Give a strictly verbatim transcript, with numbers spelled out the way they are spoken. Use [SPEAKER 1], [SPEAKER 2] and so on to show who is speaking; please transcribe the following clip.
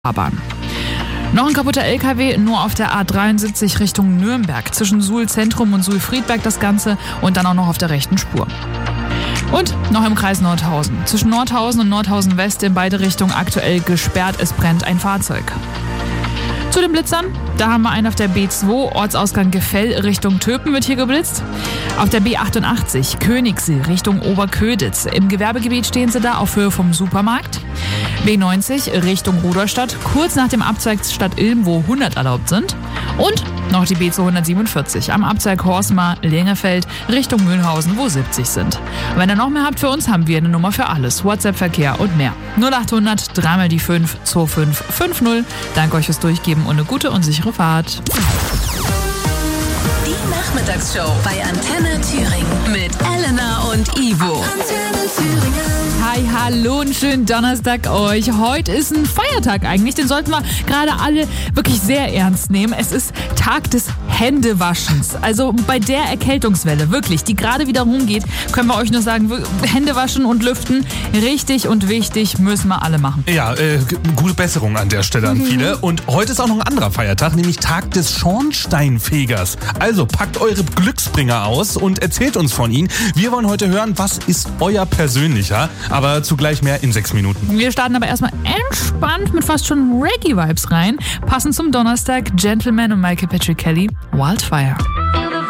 [SPEAKER 1] Fahrbahn. Noch ein kaputter L K W, nur auf der A dreiundsiebzig Richtung Nürnberg. Zwischen Suhl Zentrum und Suhl Friedberg das Ganze und dann auch noch auf der rechten Spur. Und noch im Kreis Nordhausen. Zwischen Nordhausen und Nordhausen West in beide Richtungen aktuell gesperrt. Es brennt ein Fahrzeug. Zu den Blitzern, da haben wir einen auf der B zwei, Ortsausgang Gefell Richtung Töpen wird hier geblitzt. Auf der B achtundachtzig, Königssee Richtung Oberköditz. Im Gewerbegebiet stehen sie da auf Höhe vom Supermarkt. B neunzig Richtung Rudolstadt, kurz nach dem Abzweig Stadt Ilm, wo hundert erlaubt sind. Und noch die B zweihundertsiebenundvierzig am Abzweig Horstmar-Lengefeld Richtung Mühlhausen, wo siebzig sind. Und wenn ihr noch mehr habt für uns, haben wir eine Nummer für alles. WhatsApp-Verkehr und mehr. null achthundert, dreimal die fünf, zwei fünf fünf null. Danke euch fürs Durchgeben und eine gute und sichere Fahrt.
[SPEAKER 2] Die Nachmittagsshow bei Antenne Thüringen mit Elena und Ivo. Antenne Thüringen.
[SPEAKER 1] Hi, hallo und schönen Donnerstag euch. Heute ist ein Feiertag eigentlich, den sollten wir gerade alle wirklich sehr ernst nehmen. Es ist Tag des Händewaschens. Also bei der Erkältungswelle, wirklich, die gerade wieder rumgeht, können wir euch nur sagen, Hände waschen und lüften, richtig und wichtig, müssen wir alle machen.
[SPEAKER 3] Ja, äh, gute Besserung an der Stelle an mhm. viele. Und heute ist auch noch ein anderer Feiertag, nämlich Tag des Schornsteinfegers. Also packt eure Glücksbringer aus und erzählt uns von ihnen. Wir wollen heute hören, was ist euer persönlicher, aber zugleich mehr in sechs Minuten.
[SPEAKER 1] Wir starten aber erstmal entspannt mit fast schon Reggae-Vibes rein. Passend zum Donnerstag, Gentleman und Michael Patrick Kelly, Wildfire.